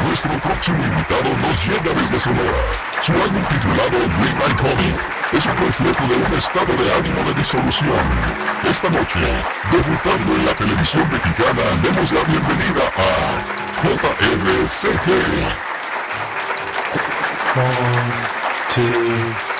Nuestro próximo invitado nos llega desde Sonora. Su álbum titulado Dream Iconic es un reflejo de un estado de ánimo de disolución. Esta noche, debutando en la televisión mexicana, demos la bienvenida a JRCG. 1, 2,